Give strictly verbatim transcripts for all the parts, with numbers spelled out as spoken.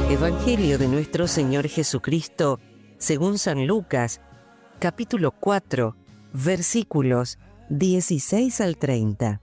Evangelio de nuestro Señor Jesucristo, según San Lucas, capítulo cuatro, versículos dieciséis al treinta.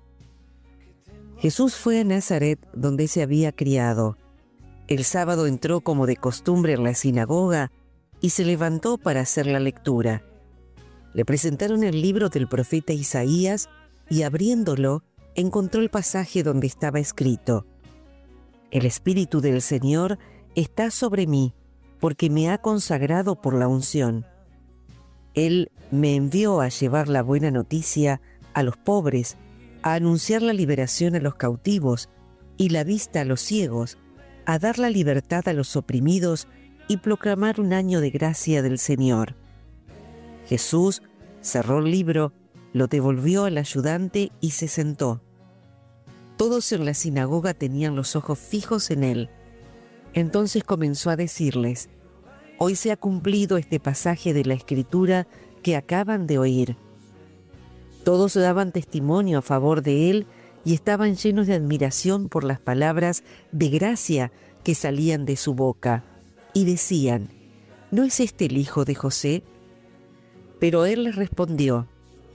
Jesús fue a Nazaret, donde se había criado. El sábado entró como de costumbre en la sinagoga y se levantó para hacer la lectura. Le presentaron el libro del profeta Isaías y, abriéndolo, encontró el pasaje donde estaba escrito: El Espíritu del Señor está sobre mí, porque me ha consagrado por la unción. Él me envió a llevar la buena noticia a los pobres, a anunciar la liberación a los cautivos y la vista a los ciegos, a dar la libertad a los oprimidos y proclamar un año de gracia del Señor. Jesús cerró el libro, lo devolvió al ayudante y se sentó. Todos en la sinagoga tenían los ojos fijos en él. Entonces comenzó a decirles: Hoy se ha cumplido este pasaje de la Escritura que acaban de oír. Todos daban testimonio a favor de él y estaban llenos de admiración por las palabras de gracia que salían de su boca, y decían: ¿No es este el hijo de José? Pero él les respondió: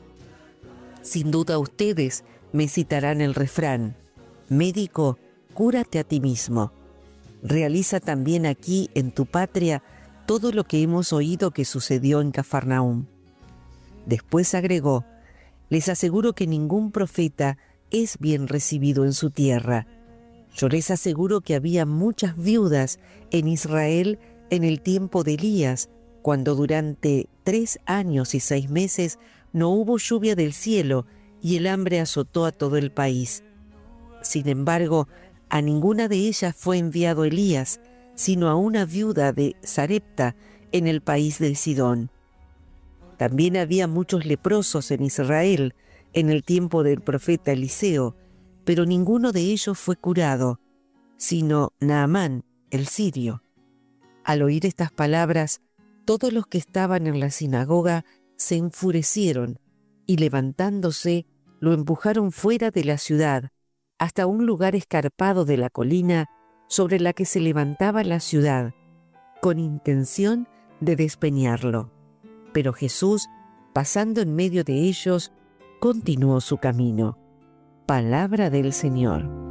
Sin duda ustedes me citarán el refrán: Médico, cúrate a ti mismo. Realiza también aquí en tu patria todo lo que hemos oído que sucedió en Cafarnaúm. Después agregó: Les aseguro que ningún profeta es bien recibido en su tierra. Yo les aseguro que había muchas viudas en Israel en el tiempo de Elías, cuando durante tres años y seis meses no hubo lluvia del cielo y el hambre azotó a todo el país. Sin embargo, a ninguna de ellas fue enviado Elías, sino a una viuda de Sarepta en el país de Sidón. También había muchos leprosos en Israel en el tiempo del profeta Eliseo, pero ninguno de ellos fue curado, sino Naamán, el sirio. Al oír estas palabras, todos los que estaban en la sinagoga se enfurecieron y, levantándose, lo empujaron fuera de la ciudad, hasta un lugar escarpado de la colina sobre la que se levantaba la ciudad, con intención de despeñarlo. Pero Jesús, pasando en medio de ellos, continuó su camino. Palabra del Señor.